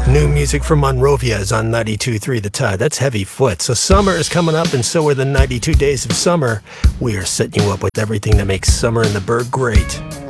New music from Monrovia is on 92.3 The Tide. That's Heavy Foot. So summer is coming up, and so are the 92 days of summer. We are setting you up with everything that makes summer in the Berg great.